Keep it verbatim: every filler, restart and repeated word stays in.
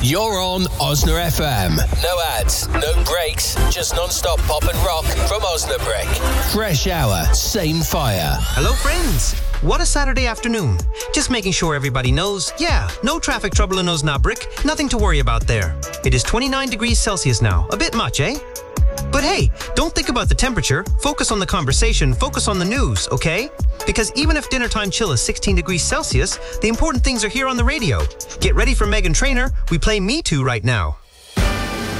You're on Osna F M. No ads, no breaks, just non-stop pop and rock from Osnabrick. Fresh hour, same fire. Hello, friends. What a Saturday afternoon. Just making sure everybody knows, yeah, no traffic trouble in Osnabrick. Nothing to worry about there. It is twenty-nine degrees Celsius now. A bit much, eh? But hey, don't think about the temperature. Focus on the conversation. Focus on the news, okay? Because even if dinner time chill is sixteen degrees Celsius, the important things are here on the radio. Get ready for Meghan Trainor. We play Me Too right now.